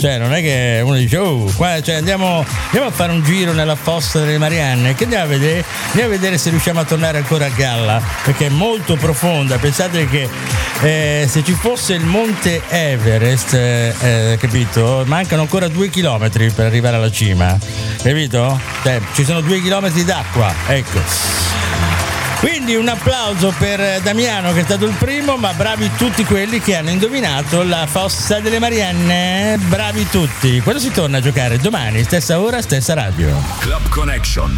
Cioè non è che uno dice qua, cioè, andiamo a fare un giro nella fossa delle Marianne, che andiamo a vedere se riusciamo a tornare ancora a galla, perché è molto profonda. Pensate che se ci fosse il monte Everest, capito, mancano ancora 2 chilometri per arrivare alla cima, capito? Ci sono 2 chilometri d'acqua, ecco. Quindi un applauso per Damiano, che è stato il primo, ma bravi tutti quelli che hanno indovinato la fossa delle Marianne, bravi tutti. Quando si torna a giocare? Domani, stessa ora, stessa radio. Club Connection.